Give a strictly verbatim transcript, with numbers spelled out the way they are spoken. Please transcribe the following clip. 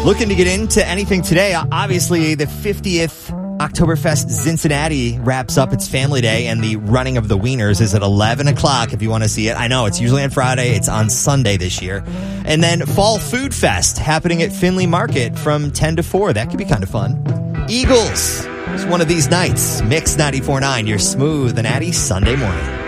Looking to get into anything today, obviously the fiftieth Oktoberfest Cincinnati wraps up its family day, and the running of the wieners is at eleven o'clock if you want to see it. I know, it's usually on Friday. It's on Sunday this year. And then Fall Food Fest happening at Finley Market from ten to four. That could be kind of fun. Eagles. It's one of these nights. Mix ninety-four point nine, your smooth and natty Sunday morning.